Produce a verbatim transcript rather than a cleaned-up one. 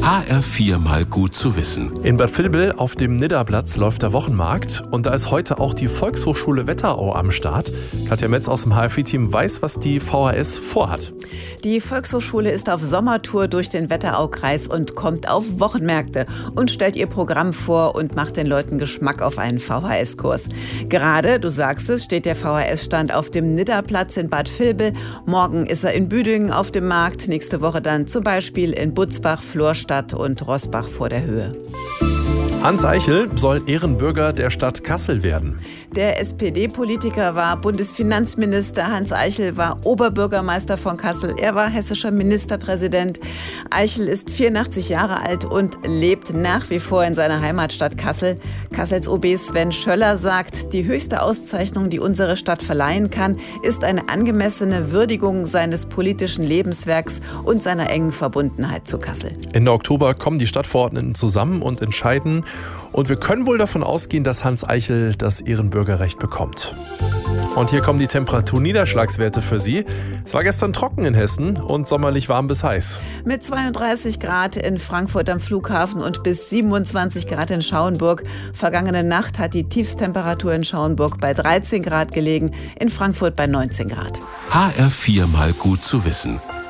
H R vier mal gut zu wissen. In Bad Vilbel auf dem Nidda-Platz läuft der Wochenmarkt und da ist heute auch die Volkshochschule Wetterau am Start. Katja Metz aus dem H R vier Team weiß, was die V H S vorhat. Die Volkshochschule ist auf Sommertour durch den Wetteraukreis und kommt auf Wochenmärkte und stellt ihr Programm vor und macht den Leuten Geschmack auf einen V H S-Kurs. Gerade, du sagst es, steht der V H S-Stand auf dem Nidda-Platz in Bad Vilbel. Morgen ist er in Büdingen auf dem Markt, nächste Woche dann zum Beispiel in Butzbach, Florstadt und Roßbach vor der Höhe. Hans Eichel soll Ehrenbürger der Stadt Kassel werden. Der S P D-Politiker war Bundesfinanzminister. Hans Eichel war Oberbürgermeister von Kassel. Er war hessischer Ministerpräsident. Eichel ist vierundachtzig Jahre alt und lebt nach wie vor in seiner Heimatstadt Kassel. Kassels O B Sven Schöller sagt, die höchste Auszeichnung, die unsere Stadt verleihen kann, ist eine angemessene Würdigung seines politischen Lebenswerks und seiner engen Verbundenheit zu Kassel. Ende Oktober kommen die Stadtverordneten zusammen und entscheiden. Und wir können wohl davon ausgehen, dass Hans Eichel das Ehrenbürgerrecht bekommt. Und hier kommen die Temperaturniederschlagswerte für Sie. Es war gestern trocken in Hessen und sommerlich warm bis heiß. Mit zweiunddreißig Grad in Frankfurt am Flughafen und bis siebenundzwanzig Grad in Schauenburg. Vergangene Nacht hat die Tiefsttemperatur in Schauenburg bei dreizehn Grad gelegen, in Frankfurt bei neunzehn Grad. H R vier mal gut zu wissen.